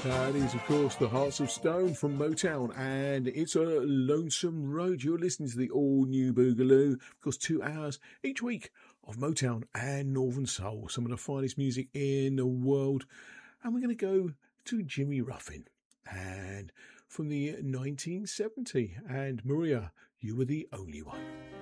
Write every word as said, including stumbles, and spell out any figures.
That is, of course, the Hearts of Stone from Motown, and it's a lonesome road. You're listening to the all-new Boogaloo. Of course, two hours each week of Motown and Northern Soul, some of the finest music in the world. And we're going to go to Jimmy Ruffin, and from the nineteen seventy, and Maria, You Were the Only One.